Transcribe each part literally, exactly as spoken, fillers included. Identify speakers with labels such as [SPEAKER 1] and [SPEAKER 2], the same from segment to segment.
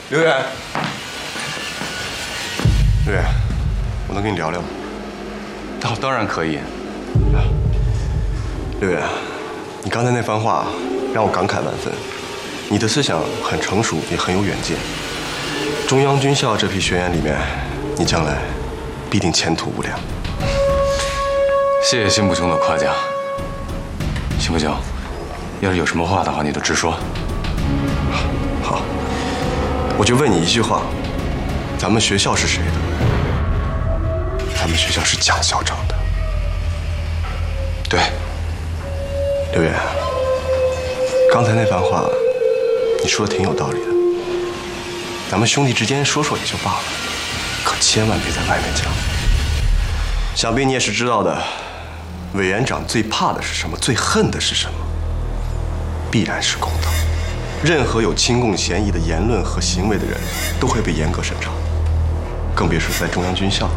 [SPEAKER 1] 刘远，刘远，我能跟你聊聊吗？
[SPEAKER 2] 当当然可以。
[SPEAKER 1] 刘远，你刚才那番话让我感慨万分。你的思想很成熟，也很有远见。中央军校这批学员里面，你将来必定前途无量。
[SPEAKER 2] 谢谢辛普兄的夸奖。辛普兄，要是有什么话的话，你就直说。
[SPEAKER 1] 好，我就问你一句话：咱们学校是谁的？咱们学校是蒋校长的。
[SPEAKER 2] 对。
[SPEAKER 1] 刘远，刚才那番话，你说的挺有道理的。咱们兄弟之间说说也就罢了，可千万别在外面讲。想必你也是知道的，委员长最怕的是什么？最恨的是什么？必然是公道。任何有亲共嫌疑的言论和行为的人，都会被严格审查，更别说在中央军校。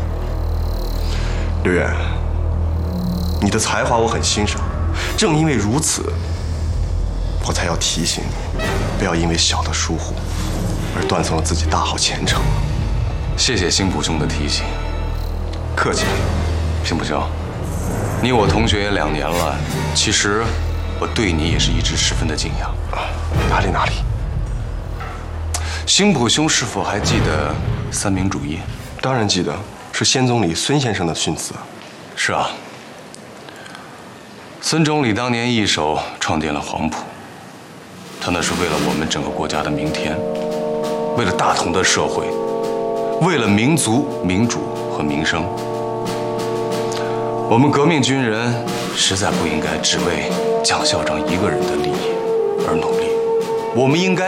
[SPEAKER 1] 刘远，你的才华我很欣赏，正因为如此，我才要提醒你，不要因为小的疏忽而断送了自己大好前程。
[SPEAKER 2] 谢谢辛普兄的提醒。
[SPEAKER 1] 客气了。
[SPEAKER 2] 辛普兄，你我同学也两年了，其实我对你也是一直十分的敬仰。
[SPEAKER 1] 啊，哪里哪里。
[SPEAKER 2] 辛普兄是否还记得三民主义？
[SPEAKER 1] 当然记得，是先总理孙先生的训词。
[SPEAKER 2] 是啊。孙总理当年一手创建了黄埔，他那是为了我们整个国家的明天，为了大同的社会，为了民族、民主和民生。我们革命军人实在不应该只为蒋校长一个人的利益而努力，我们应该